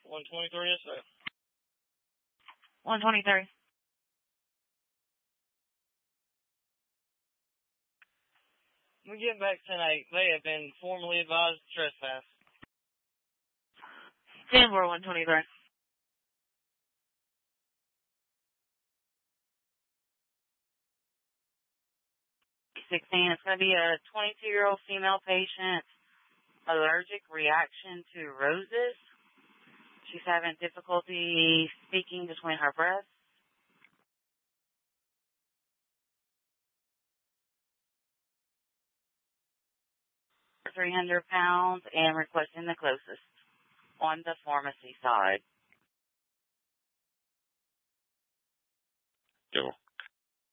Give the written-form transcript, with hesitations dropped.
123, yes, sir. 123. We get back tonight. They have been formally advised to trespass. 10-4, 123. 16. It's going to be a 22-year-old female patient, allergic reaction to roses. She's having difficulty speaking between her breaths. 300 pounds and requesting the closest on the pharmacy side. Go.